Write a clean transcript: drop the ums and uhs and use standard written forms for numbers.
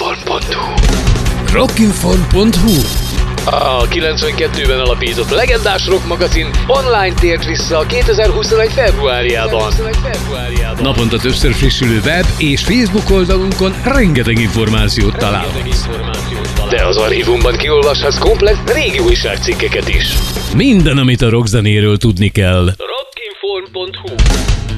Rockinform.hu. Rockinform.hu. A 92-ben alapított legendás rock magazin online tért vissza a 2021. februárjában. Naponta többször frissülő web és Facebook oldalunkon rengeteg információt találhatsz. De az archívumban kiolvashatsz komplett régi újságcikkeket is. Minden, amit a rockzenéről tudni kell. Rockinform.hu